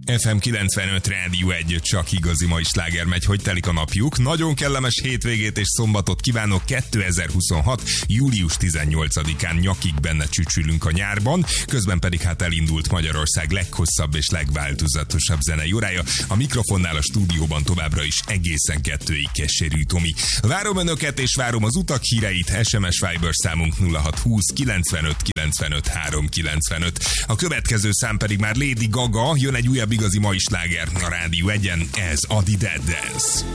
FM 95 Rádió 1, csak igazi mai sláger megy, hogy telik a napjuk. Nagyon kellemes hétvégét és szombatot kívánok. 2026. július 18-án nyakig benne csücsülünk a nyárban, közben pedig hát elindult Magyarország leghosszabb és legváltozatosabb zenei órája. A mikrofonnál a stúdióban továbbra is egészen 2-ig Keserű Tomi. Várom önöket és várom az utak híreit. SMS Viber számunk 0620 95 95 395. A következő szám pedig már Lady Gaga, jön egy újabb igazi mai sláger a Rádió 1-en, ez a The Dead Dance.